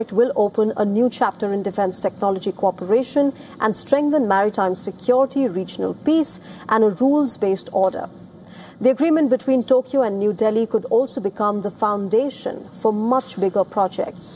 It will open a new chapter in defense technology cooperation and strengthen maritime security, regional peace, and a rules-based order. The agreement between Tokyo and New Delhi could also become the foundation for much bigger projects.